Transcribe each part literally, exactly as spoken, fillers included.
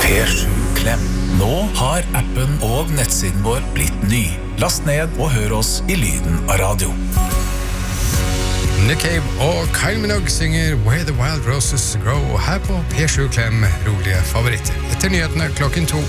P sju Klem. Nå har appen og nettsiden vår blitt ny. Last ned og hør oss i lyden av radio. Nick Cave og Kyle Minogue synger Where the Wild Roses Grow her på P sju Klem, rolige favoritter. Etter nyhetene klokken to.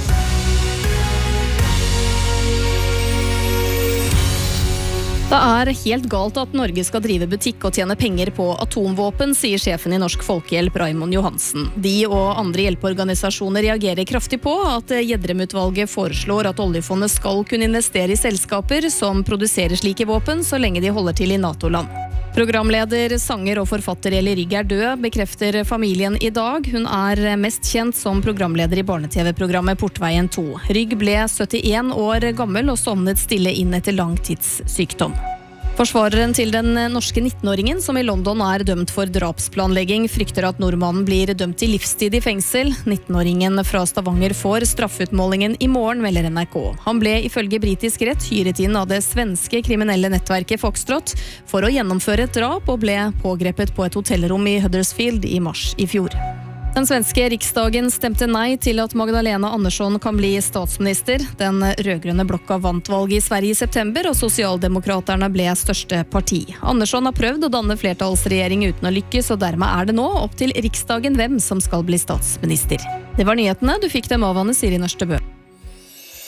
Det er helt galt at Norge skal drive butikk og tjene penger på atomvåpen, sier sjefen i Norsk Folkehjelp, Raymond Johansen. De og andre hjelpeorganisasjoner reagerer kraftig på at Gjedrem-utvalget foreslår at oljefondet skal kunne investere i selskaper som produserer slike våpen, så lenge de holder til i NATO-land. Programleder, sanger og forfatter Eli Rygg er død, bekrefter familien i dag. Hun er mest kjent som programleder i barne-tv-programmet Portveien to. Rygg ble syttien år gammel og sovnet stille inn etter langtidssykdom. Forsvareren til den norske nittenåringen som i London er dømt for drapsplanlegging, frykter at nordmannen blir dømt til livstid i fengsel. nittenåringen fra Stavanger får straffutmålingen i morgen, melder N R K. Han ble ifølge britisk rett hyret inn av det svenske kriminelle nettverket Foxtrot for å gjennomføre et drap og ble pågrepet på et hotellrom i Huddersfield i mars i fjor. Den svenske riksdagen stemte nei til at Magdalena Andersson kan bli statsminister. Den rødgrønne blokka vant valget i Sverige i september, og Sosialdemokraterne ble største parti. Andersson har prøvd å danne flertallsregjering uten å lykkes, og dermed er det nå opp til riksdagen hvem som skal bli statsminister. Det var nyhetene. Du fikk dem av Anne Siri Nørstebø.